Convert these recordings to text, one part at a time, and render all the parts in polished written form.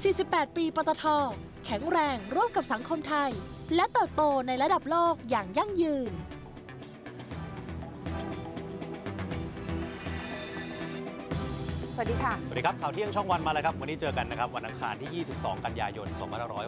48 ปีปตท.แข็งแรงร่วมกับสังคมไทยและเติบโตในระดับโลกอย่างยั่งยืนสวัสดีค่ะสวัสดีครับข่าวเที่ยงช่องวันมาแล้วครับวันนี้เจอกันนะครับวันอังคารที่22กันยายน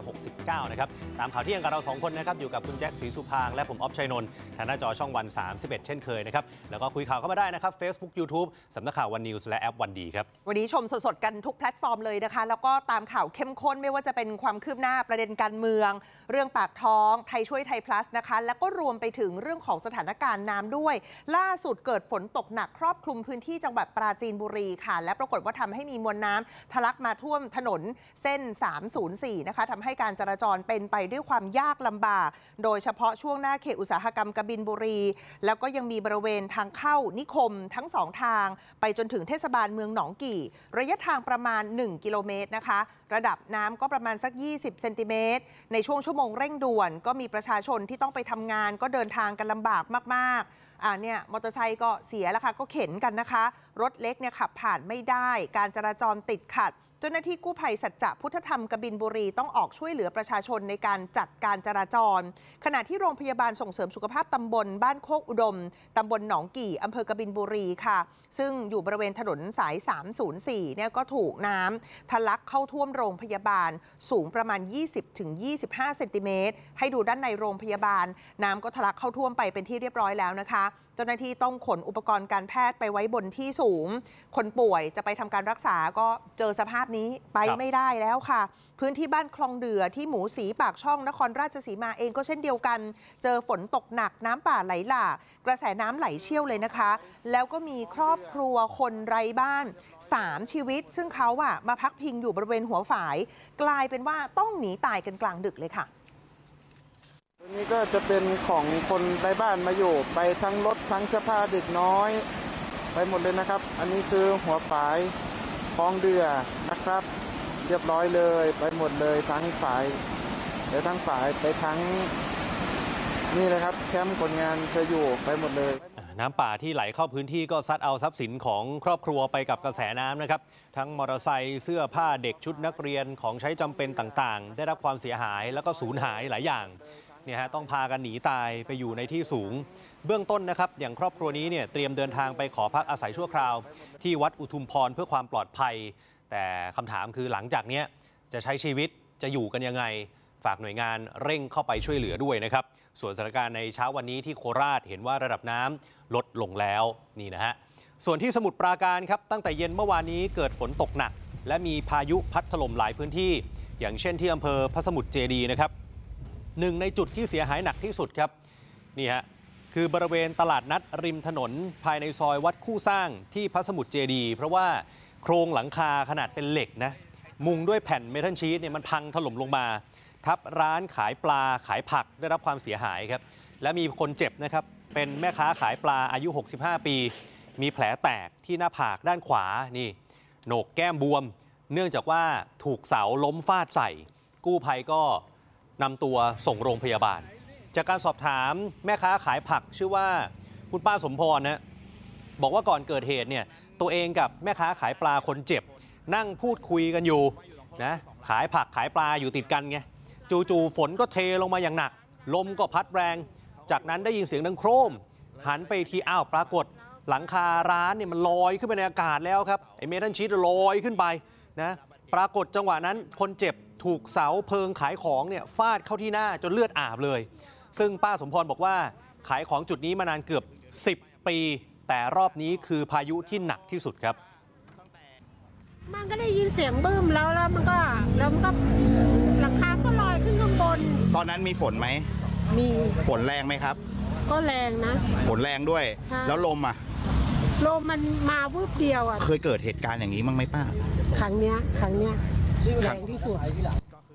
2569นะครับตามข่าวเที่ยงกับเรา2คนนะครับอยู่กับคุณแจ็คศรีสุพางและผมออฟชัยนนท์ทางหน้าจอช่องวัน31เช่นเคยนะครับแล้วก็คุยข่าวเข้ามาได้นะครับ Facebook YouTube สำนักข่าววันนิวส์และแอปวันดีครับวันนี้ชมสดๆกันทุกแพลตฟอร์มเลยนะคะแล้วก็ตามข่าวเข้มข้นไม่ว่าจะเป็นความคืบหน้าประเด็นการเมืองเรื่องปากท้องไทยช่วยไทย plus นะคะแล้วก็รวมไปถึงเรื่องของสถานการณ์น้ำด้วยล่าสุดเกิดฝนตกหนักครอบคลุมพื้นที่จังหวัดปราจีนบุรีค่ะและปรากฏว่าทำให้มีมวลน้ำทะลักมาท่วมถนนเส้น304นะคะทำให้การจราจรเป็นไปด้วยความยากลำบากโดยเฉพาะช่วงหน้าเขตอุตสาหกรรมกบินบุรีแล้วก็ยังมีบริเวณทางเข้านิคมทั้ง2ทางไปจนถึงเทศบาลเมืองหนองกี่ระยะทางประมาณ1กิโลเมตรนะคะระดับน้ำก็ประมาณสัก20เซนติเมตรในช่วงชั่วโมงเร่งด่วนก็มีประชาชนที่ต้องไปทำงานก็เดินทางกันลำบากมากๆเนี่ยมอเตอร์ไซค์ก็เสียแล้วค่ะก็เข็นกันนะคะรถเล็กเนี่ยขับผ่านไม่ได้การจราจรติดขัดเจ้าหน้าที่กู้ภัยสัจจะพุทธธรรมกบินบุรีต้องออกช่วยเหลือประชาชนในการจัดการจราจรขณะที่โรงพยาบาลส่งเสริมสุขภาพตำบลบ้านโคกอุดมตำบลหนองกี่อำเภอกบินบุรีค่ะซึ่งอยู่บริเวณถนนสาย304เนี่ยก็ถูกน้ำทะลักเข้าท่วมโรงพยาบาลสูงประมาณ 20-25 เซนติเมตรให้ดูด้านในโรงพยาบาลน้ำก็ทะลักเข้าท่วมไปเป็นที่เรียบร้อยแล้วนะคะเจ้าหน้าที่ต้องขนอุปกรณ์การแพทย์ไปไว้บนที่สูงคนป่วยจะไปทำการรักษาก็เจอสภาพนี้ไปไม่ได้แล้วค่ะพื้นที่บ้านคลองเดือที่หมูสีปากช่องนครราชสีมาเองก็เช่นเดียวกันเจอฝนตกหนักน้ำป่าไหลหลากกระแสน้ำไหลเชี่ยวเลยนะคะแล้วก็มีครอบครัวคนไร้บ้าน3ชีวิตซึ่งเขามาพักพิงอยู่บริเวณหัวฝายกลายเป็นว่าต้องหนีตายกันกลางดึกเลยค่ะตัวนี้ก็จะเป็นของคนไร้บ้านมาอยู่ไปทั้งรถทั้งเสื้อผ้าเด็กน้อยไปหมดเลยนะครับอันนี้คือหัวฝายคลองเดือนะครับเรียบร้อยเลยไปหมดเลยทั้งฝ่ายไปทั้งฝ่ายไปทั้งนี่เลยครับแคมป์คนงานจะอยู่ไปหมดเลยน้ำป่าที่ไหลเข้าพื้นที่ก็ซัดเอาทรัพย์สินของครอบครัวไปกับกระแสน้ำนะครับทั้งมอเตอร์ไซค์เสื้อผ้าเด็กชุดนักเรียนของใช้จำเป็นต่างๆได้รับความเสียหายแล้วก็สูญหายหลายอย่างเนี่ยฮะต้องพากันหนีตายไปอยู่ในที่สูงเบื้องต้นนะครับอย่างครอบครัวนี้เนี่ยเตรียมเดินทางไปขอพักอาศัยชั่วคราวที่วัดอุทุมพรเพื่อความปลอดภัยแต่คำถามคือหลังจากนี้จะใช้ชีวิตจะอยู่กันยังไงฝากหน่วยงานเร่งเข้าไปช่วยเหลือด้วยนะครับส่วนสถานการณ์ในเช้าวันนี้ที่โคราชเห็นว่าระดับน้ำลดลงแล้วนี่นะฮะส่วนที่สมุทรปราการครับตั้งแต่เย็นเมื่อวานนี้เกิดฝนตกหนักและมีพายุพัดถล่มหลายพื้นที่อย่างเช่นที่อำเภอพระสมุทรเจดีย์นะครับหนึ่งในจุดที่เสียหายหนักที่สุดครับนี่ฮะคือบริเวณตลาดนัดริมถนนภายในซอยวัดคู่สร้างที่พระสมุทรเจดีย์เพราะว่าโครงหลังคาขนาดเป็นเหล็กนะมุงด้วยแผ่นเมทัลชีทเนี่ยมันพังถล่มลงมาทับร้านขายปลาขายผักได้รับความเสียหายครับและมีคนเจ็บนะครับเป็นแม่ค้าขายปลาอายุ65ปีมีแผลแตกที่หน้าผากด้านขวานี่โหนกแก้มบวมเนื่องจากว่าถูกเสาล้มฟาดใส่กู้ภัยก็นำตัวส่งโรงพยาบาลจากการสอบถามแม่ค้าขายผักชื่อว่าคุณป้าสมพรนะบอกว่าก่อนเกิดเหตุเนี่ยตัวเองกับแม่ค้าขายปลาคนเจ็บนั่งพูดคุยกันอยู่นะขายผักขายปลาอยู่ติดกันไงจู่ๆฝนก็เทลงมาอย่างหนักลมก็พัดแรงจากนั้นได้ยินเสียงดังโครมหันไปทีอ้าวปรากฏหลังคาร้านเนี่ยมันลอยขึ้นไปในอากาศแล้วครับไอ้เมทัลชีทลอยขึ้นไปนะปรากฏจังหวะนั้นคนเจ็บถูกเสาเพิงขายของเนี่ยฟาดเข้าที่หน้าจนเลือดอาบเลยซึ่งป้าสมพรบอกว่าขายของจุดนี้มานานเกือบ10ปีแต่รอบนี้คือพายุที่หนักที่สุดครับมันก็ได้ยินเสียงบึ้มแล้วมันก็หลังคาก็ลอยขึ้นข้างบนตอนนั้นมีฝนไหมมีฝนแรงไหมครับก็แรงนะฝนแรงด้วยแล้วลมมันมาวืบเดียวเคยเกิดเหตุการณ์อย่างนี้มั้งไหมป้าครั้งเนี้ยแรงที่สุด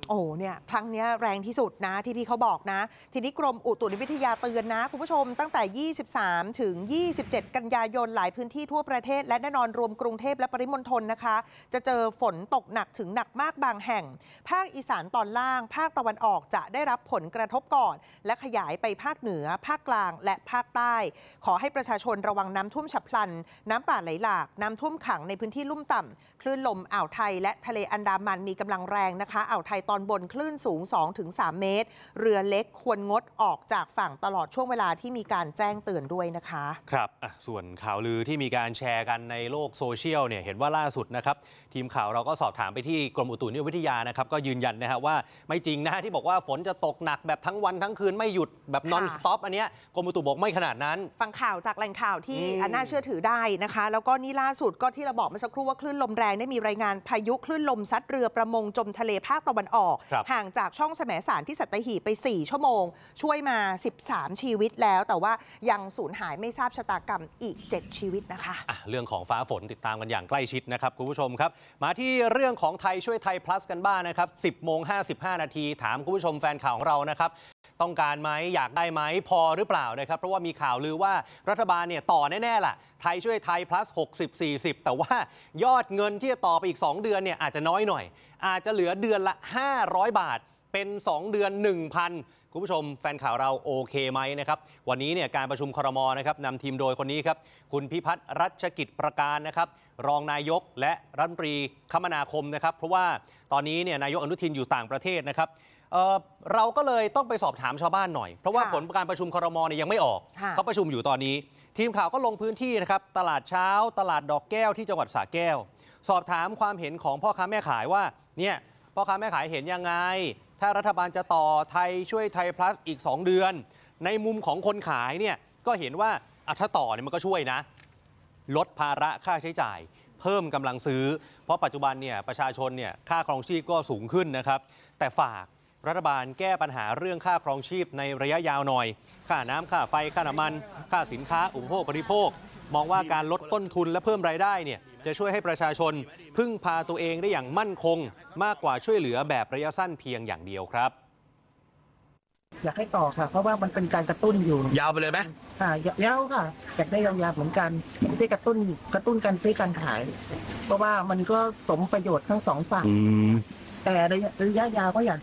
โอ้เนี่ยครั้งนี้แรงที่สุดนะที่พี่เขาบอกนะทีนี้กรมอุตุนิวิทยาเตือนนะคุณผู้ชมตั้งแต่ 23 ถึง 27 กันยายนหลายพื้นที่ทั่วประเทศและแน่นอนรวมกรุงเทพและปริมณฑลนะคะจะเจอฝนตกหนักถึงหนักมากบางแห่งภาคอีสานตอนล่างภาคตะวันออกจะได้รับผลกระทบก่อนและขยายไปภาคเหนือภาคกลางและภาคใต้ขอให้ประชาชนระวังน้ำท่วมฉับพลันน้ำป่าไหลหลากน้ำท่วมขังในพื้นที่ลุ่มต่ำคลื่นลมอ่าวไทยและทะเลอันดามันมีกำลังแรงนะคะอ่าวไทยตอนบนคลื่นสูง 2-3 เมตรเรือเล็กควรงดออกจากฝั่งตลอดช่วงเวลาที่มีการแจ้งเตือนด้วยนะคะครับส่วนข่าวลือที่มีการแชร์กันในโลกโซเชียลเนี่ยเห็นว่าล่าสุดนะครับทีมข่าวเราก็สอบถามไปที่กรมอุตุนิยมวิทยานะครับก็ยืนยันนะฮะว่าไม่จริงนะที่บอกว่าฝนจะตกหนักแบบทั้งวันทั้งคืนไม่หยุดแบบนอนสต็อปอันเนี้ยกรมอุตุบอกไม่ขนาดนั้นฟังข่าวจากแหล่งข่าวที่น่าเชื่อถือได้นะคะแล้วก็นี่ล่าสุดก็ที่เราบอกเมื่อสักครู่ว่าคลื่นลมแรงได้มีรายงานพายุคลื่นลมซัดเรือประมงจมทะเลภาคตะวันออกห่างจากช่องแสมสารที่สัตหีบไป4 ชั่วโมงช่วยมา13 ชีวิตแล้วแต่ว่ายังสูญหายไม่ทราบชะตากรรมอีก7 ชีวิตนะคะเรื่องของฟ้าฝนติดตามกันอย่างใกล้ชิดนะครับคุณผู้ชมครับมาที่เรื่องของไทยช่วยไทย plus กันบ้างนะครับ 10:55 นาทีถามคุณผู้ชมแฟนข่าวของเรานะครับต้องการไหมอยากได้ไหมพอหรือเปล่านะครับเพราะว่ามีข่าวลือว่ารัฐบาลเนี่ยต่อแน่ๆล่ะไทยช่วยไทย plus 60-40แต่ว่ายอดเงินที่จะต่อไปอีก2 เดือนเนี่ยอาจจะน้อยหน่อยอาจจะเหลือเดือนละ500 บาทเป็น2 เดือน 1,000 คุณผู้ชมแฟนข่าวเราโอเคไหมนะครับวันนี้เนี่ยการประชุมครม.นะครับนำทีมโดยคนนี้ครับคุณพิพัฒน์รัชกิจประการนะครับรองนายกและรัฐมนตรีคมนาคมนะครับเพราะว่าตอนนี้เนี่ยนายกอนุทินอยู่ต่างประเทศนะครับเราก็เลยต้องไปสอบถามชาวบ้านหน่อยเพราะว่าผลการประชุมครม.เนี่ยยังไม่ออกเขาประชุมอยู่ตอนนี้ทีมข่าวก็ลงพื้นที่นะครับตลาดเช้าตลาดดอกแก้วที่จังหวัดสระแก้วสอบถามความเห็นของพ่อค้าแม่ขายว่าเนี่ยพ่อค้าแม่ขายเห็นยังไงถ้ารัฐบาลจะต่อไทยช่วยไทย plus อีก2 เดือนในมุมของคนขายเนี่ยก็เห็นว่าถ้าต่อเนี่ยมันก็ช่วยนะลดภาระค่าใช้จ่ายเพิ่มกำลังซื้อเพราะปัจจุบันเนี่ยประชาชนเนี่ยค่าครองชีพก็สูงขึ้นนะครับแต่ฝากรัฐบาลแก้ปัญหาเรื่องค่าครองชีพในระยะยาวหน่อยค่าน้ำค่าไฟค่าน้ำมันค่าสินค้าอุปโภคบริโภคมองว่าการลดต้นทุนและเพิ่มรายได้เนี่ยจะช่วยให้ประชาชนพึ่งพาตัวเองได้อย่างมั่นคงมากกว่าช่วยเหลือแบบระยะสั้นเพียงอย่างเดียวครับอยากให้ต่อค่ะเพราะว่ามันเป็นการกระตุ้นอยู่ยาวไปเลยไหมยาวค่ะอยากได้ยาวๆเหมือนกันได้กระตุ้นการซื้อการขายเพราะว่ามันก็สมประโยชน์ทั้ง2 ฝ่ายแต่ระยะยาวก็อยาก